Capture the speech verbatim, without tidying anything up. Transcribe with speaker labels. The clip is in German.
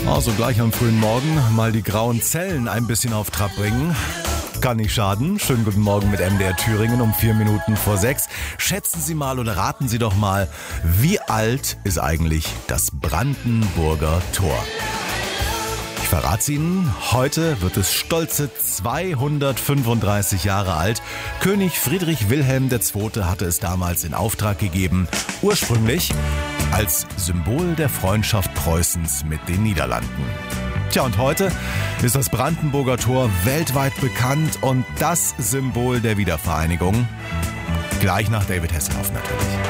Speaker 1: Also gleich am frühen Morgen mal die grauen Zellen ein bisschen auf Trab bringen. Kann nicht schaden. Schönen guten Morgen mit M D R Thüringen um vier Minuten vor sechs. Schätzen Sie mal oder raten Sie doch mal, wie alt ist eigentlich das Brandenburger Tor? Ich verrate es Ihnen, heute wird es stolze zweihundertfünfunddreißig Jahre alt. König Friedrich Wilhelm der Zweite hatte es damals in Auftrag gegeben, ursprünglich als Symbol der Freundschaft Preußens mit den Niederlanden. Tja, und heute ist das Brandenburger Tor weltweit bekannt und das Symbol der Wiedervereinigung. Gleich nach David Hasselhoff natürlich.